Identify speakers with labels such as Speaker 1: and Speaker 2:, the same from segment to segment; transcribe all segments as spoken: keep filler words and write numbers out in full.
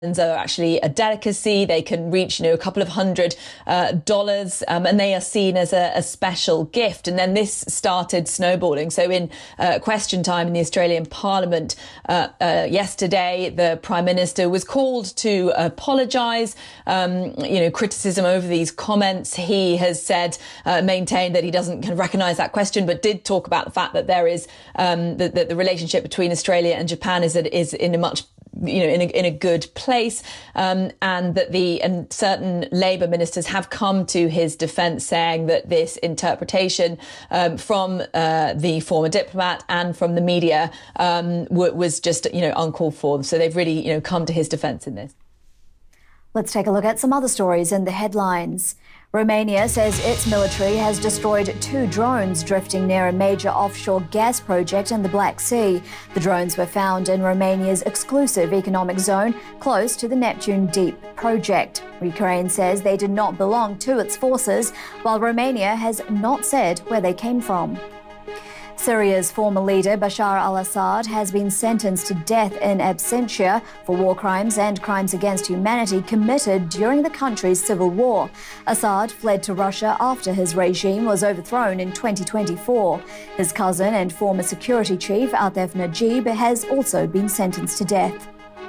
Speaker 1: are actually a delicacy. They can reach, you know, a couple of hundred uh, dollars, um, and they are seen as a, a special gift. And then this started snowballing. So in uh, question time in the Australian Parliament uh, uh, yesterday, the Prime Minister was called to apologise, um, you know, criticism over these comments. He has said, uh, maintained that he doesn't kind of recognise that question, but did talk about the fact that there is um, that the, the relationship between Australia and Japan is that is in a much you know, in a, in a good place, um, and that the and certain Labour ministers have come to his defence, saying that this interpretation um, from uh, the former diplomat and from the media um, w- was just, you know, uncalled for. So they've really, you know, come to his defence in this.
Speaker 2: Let's take a look at some other stories in the headlines. Romania says its military has destroyed two drones drifting near a major offshore gas project in the Black Sea. The drones were found in Romania's exclusive economic zone close to the Neptune Deep project. Ukraine says they did not belong to its forces, while Romania has not said where they came from. Syria's former leader Bashar al-Assad has been sentenced to death in absentia for war crimes and crimes against humanity committed during the country's civil war. Assad fled to Russia after his regime was overthrown in twenty twenty-four. His cousin and former security chief Atef Najib has also been sentenced to death.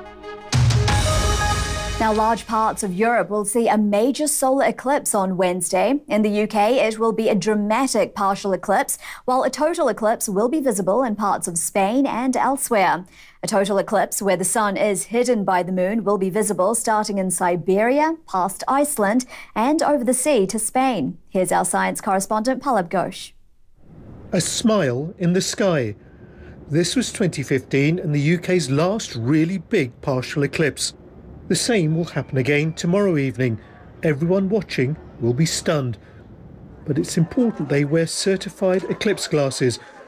Speaker 2: Now, large parts of Europe will see a major solar eclipse on Wednesday. In the U K, it will be a dramatic partial eclipse, while a total eclipse will be visible in parts of Spain and elsewhere. A total eclipse where the sun is hidden by the moon will be visible starting in Siberia, past Iceland, and over the sea to Spain. Here's our science correspondent, Palab Ghosh.
Speaker 3: A smile in the sky. This was twenty fifteen and the U K's last really big partial eclipse. The same will happen again tomorrow evening. Everyone watching will be stunned. But it's important they wear certified eclipse glasses